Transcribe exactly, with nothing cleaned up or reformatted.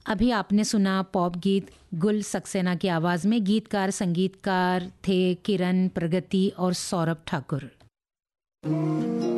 अभी आपने सुना पॉप गीत गुल सक्सेना की आवाज़ में। गीतकार संगीतकार थे किरण, प्रगति और सौरभ ठाकुर।